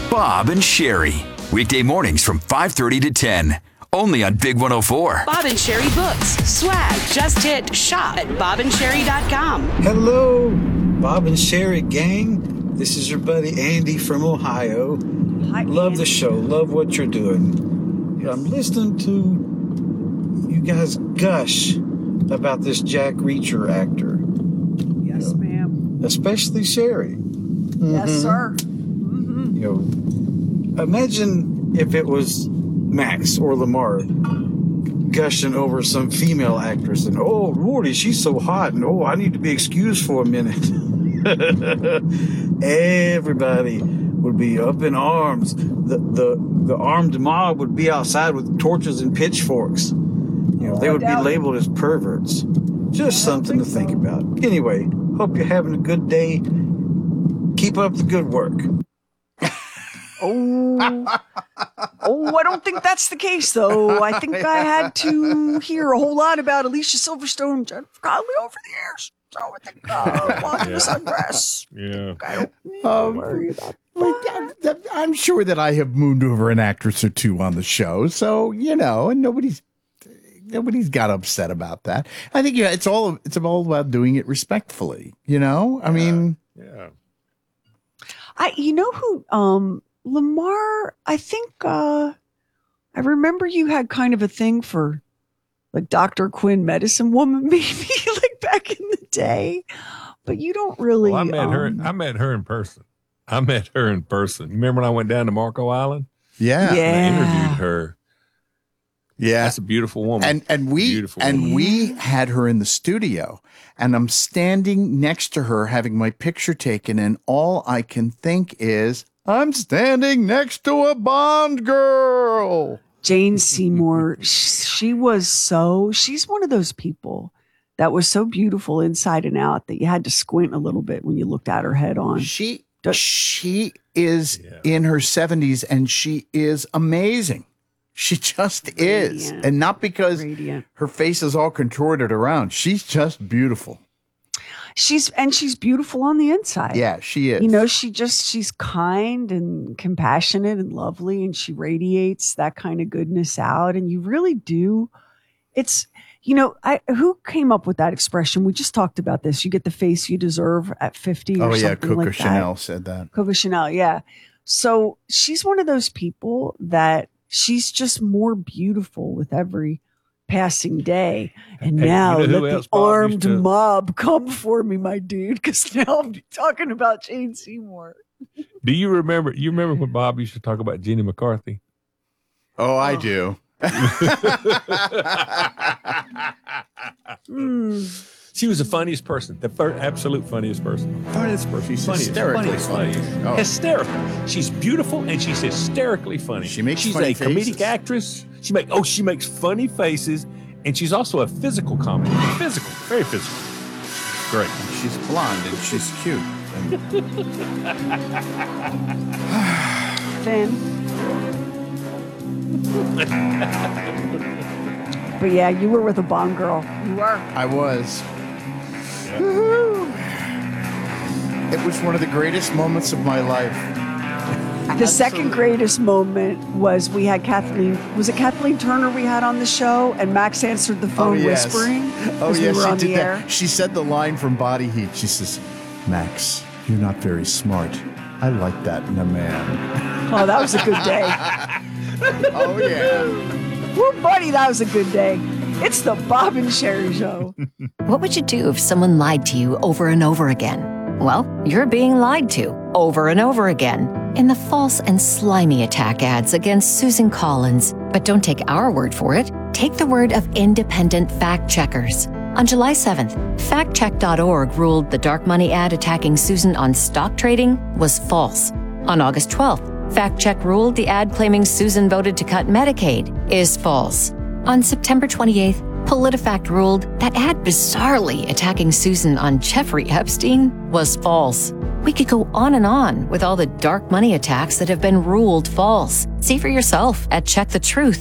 Bob and Sherry. Weekday mornings from 5:30 to 10. Only on Big 104. Bob and Sherry books, swag, just hit shop at bobandsherry.com. Hello, Bob and Sherry gang. This is your buddy Andy from Ohio. Hi, love Andy. the show. Love what you're doing. I'm listening to you guys gush about this Jack Reacher actor. Yes, ma'am. Especially Sherry. Yes, sir. You know, imagine if it was Max or Lamar gushing over some female actress and, oh, Lordy, she's so hot, and oh, I need to be excused for a minute. Everybody would be up in arms. The armed mob would be outside with torches and pitchforks. You know, they would be labeled as perverts. Just something to think about. Anyway, hope you're having a good day. Keep up the good work. I don't think that's the case, though. I think I had to hear a whole lot about Alicia Silverstone and Jennifer Connelly over the years. So I think walking the sundress. Yeah. I don't worry about that. I'm sure that I have mooned over an actress or two on the show, so and nobody's got upset about that. I think it's all about doing it respectfully. I mean, Yeah. Lamar, I think I remember you had kind of a thing for like Dr. Quinn, Medicine Woman, maybe like back in the day, but you don't really. Well, I met her in person. Remember when I went down to Marco Island? yeah. And I interviewed her. Yeah. That's a beautiful woman. And we had her in the studio, and I'm standing next to her having my picture taken, and all I can think is, I'm standing next to a Bond girl. Jane Seymour, she's one of those people that was so beautiful inside and out that you had to squint a little bit when you looked at her head on. She is in her 70s, and she is amazing. She just is. And not because her face is all contorted around. She's just beautiful. She's beautiful on the inside. Yeah, she is. She's kind and compassionate and lovely, and she radiates that kind of goodness out. And you really do. It's, who came up with that expression? We just talked about this. You get the face you deserve at 50 or something Coco like Chanel that. said that. Coco Chanel, yeah. So she's one of those people that she's just more beautiful with every passing day. And now let the armed mob come for me, my dude, because now I'm talking about Jane Seymour. Do you remember when Bob used to talk about Jenny McCarthy? Oh, I do. She was the funniest person, the absolute funniest person. She's hysterically funny. Oh. Hysterical. She's beautiful and she's hysterically funny. She's funny a comedic actress. She makes funny faces, and she's also a physical comic. Very physical. Great. She's blonde and she's cute. But yeah, you were with a Bond girl. You were. I was. Yeah. It was one of the greatest moments of my life. The second greatest moment was we had Kathleen. Was it Kathleen Turner we had on the show? And Max answered the phone whispering. Oh, yes, we were on she the did air. that. She said the line from Body Heat. She says, Max, you're not very smart. I like that in a man. Oh, that was a good day. Oh, yeah. Woo, buddy, that was a good day. It's the Bob and Sherry Show. What would you do if someone lied to you over and over again? Well, you're being lied to over and over again in the false and slimy attack ads against Susan Collins. But don't take our word for it. Take the word of independent fact checkers. On July 7th, factcheck.org ruled the dark money ad attacking Susan on stock trading was false. On August 12th, FactCheck ruled the ad claiming Susan voted to cut Medicaid is false. On September 28th, PolitiFact ruled that ad bizarrely attacking Susan on Jeffrey Epstein was false. We could go on with all the dark money attacks that have been ruled false. See for yourself at Check the Truth.